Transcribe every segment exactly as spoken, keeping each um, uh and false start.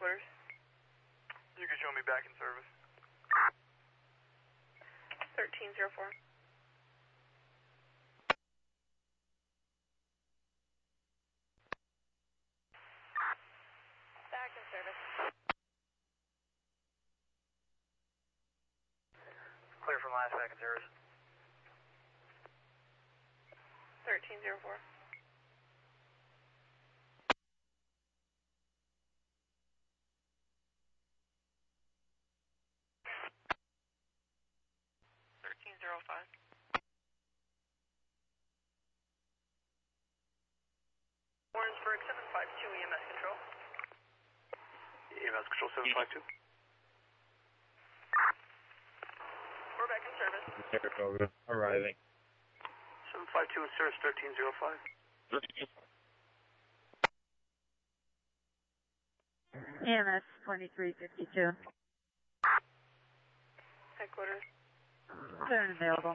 headquarters. You can show me back in service. thirteen zero four. Back in service. Clear from last back in service. thirteen zero four. thirteen zero five. Warrensburg seven five two E M S control. E M S control seven five two. We're back in service. Saratoga, arriving. seven five two in service, thirteen zero five. E M S twenty-three fifty-two. Headquarters. They're available.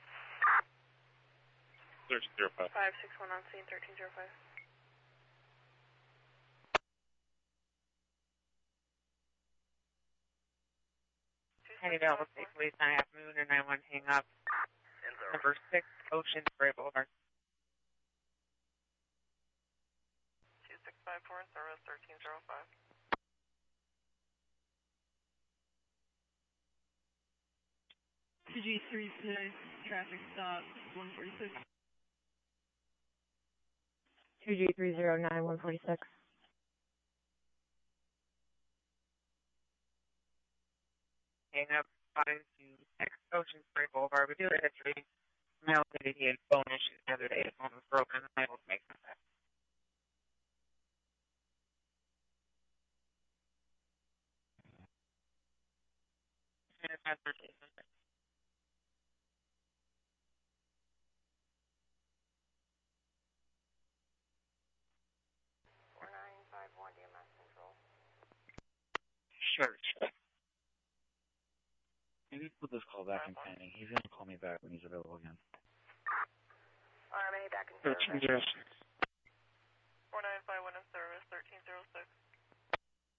thirteen zero five. five six one on scene, thirteen zero five. Heading out with police nine afternoon and nine one hang up. Number six, Ocean Spray Boulevard. two six five four in service, thirteen zero five. two G three six, traffic stop, one forty-six. two G three zero nine one forty-six. Hang up five to six, Ocean Spray Boulevard. We do have a history. Male said he had phone issues the other day. His phone was broken. I will make that. four nine five one E M S control. Sure, sure. Maybe put this call back in pending. He's going to call me back when he's available again. R M A back in thirteen service. zero six.